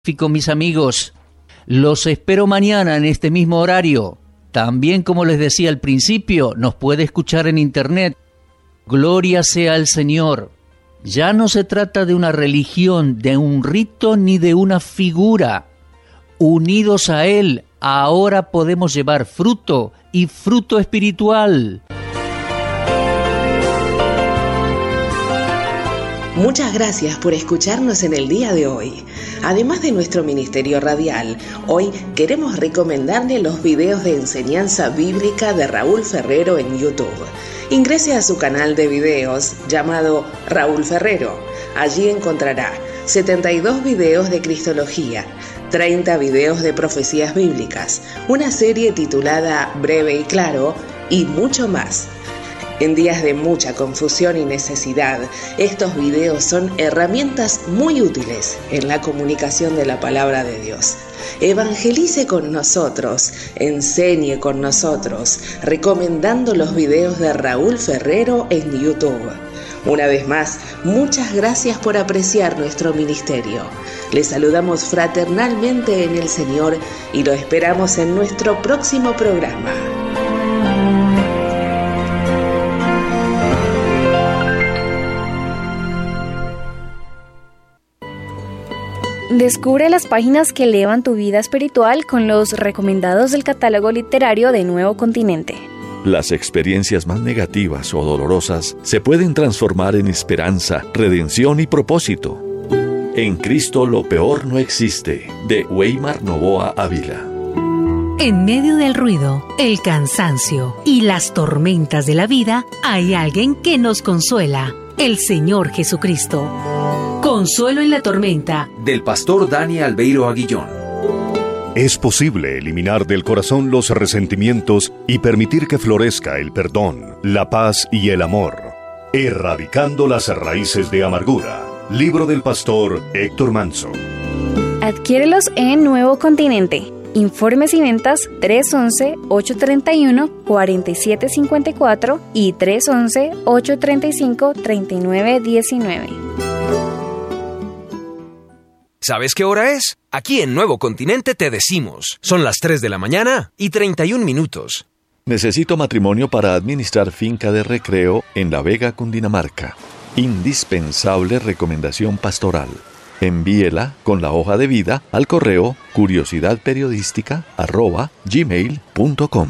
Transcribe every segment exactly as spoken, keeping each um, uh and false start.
Mis amigos, los espero mañana en este mismo horario. También, como les decía al principio, nos puede escuchar en internet. Gloria sea al Señor. Ya no se trata de una religión, de un rito ni de una figura. Unidos a Él, ahora podemos llevar fruto y fruto espiritual. Muchas gracias por escucharnos en el día de hoy. Además de nuestro ministerio radial, hoy queremos recomendarle los videos de enseñanza bíblica de Raúl Ferrero en YouTube. Ingrese a su canal de videos llamado Raúl Ferrero. Allí encontrará setenta y dos videos de Cristología, treinta videos de profecías bíblicas, una serie titulada Breve y Claro y mucho más. En días de mucha confusión y necesidad, estos videos son herramientas muy útiles en la comunicación de la palabra de Dios. Evangelice con nosotros, enseñe con nosotros, recomendando los videos de Raúl Ferrero en YouTube. Una vez más, muchas gracias por apreciar nuestro ministerio. Les saludamos fraternalmente en el Señor y lo esperamos en nuestro próximo programa. Descubre las páginas que elevan tu vida espiritual con los recomendados del catálogo literario de Nuevo Continente. Las experiencias más negativas o dolorosas se pueden transformar en esperanza, redención y propósito. En Cristo lo peor no existe, de Weimar Novoa Ávila. En medio del ruido, el cansancio y las tormentas de la vida, hay alguien que nos consuela, el Señor Jesucristo. Consuelo en la tormenta, del pastor Dani Albeiro Aguillón. Es posible eliminar del corazón los resentimientos y permitir que florezca el perdón, la paz y el amor, erradicando las raíces de amargura. Libro del pastor Héctor Manso. Adquiérelos en Nuevo Continente. Informes y ventas tres once, ocho treinta y uno, cuarenta y siete cincuenta y cuatro y tres once, ocho treinta y cinco, treinta y nueve diecinueve. ¿Sabes qué hora es? Aquí en Nuevo Continente te decimos. Son las tres de la mañana y treinta y un minutos. Necesito matrimonio para administrar finca de recreo en La Vega, Cundinamarca. Indispensable recomendación pastoral. Envíela con la hoja de vida al correo curiosidadperiodística arroba gmail punto com.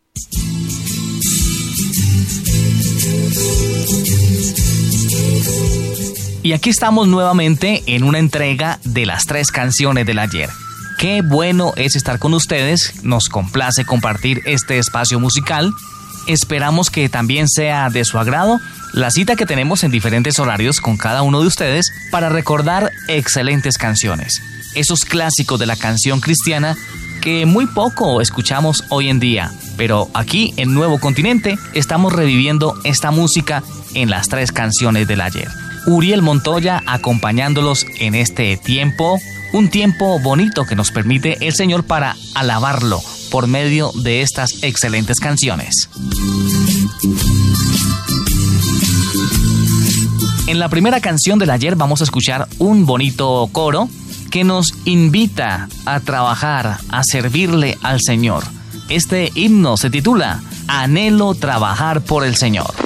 Y aquí estamos nuevamente en una entrega de las tres canciones del ayer. Qué bueno es estar con ustedes, nos complace compartir este espacio musical. Esperamos que también sea de su agrado la cita que tenemos en diferentes horarios con cada uno de ustedes para recordar excelentes canciones. Esos clásicos de la canción cristiana que muy poco escuchamos hoy en día, pero aquí en Nuevo Continente estamos reviviendo esta música en las tres canciones del ayer. Uriel Montoya acompañándolos en este tiempo, un tiempo bonito que nos permite el Señor para alabarlo por medio de estas excelentes canciones. En la primera canción del ayer vamos a escuchar un bonito coro que nos invita a trabajar, a servirle al Señor. Este himno se titula Anhelo trabajar por el Señor.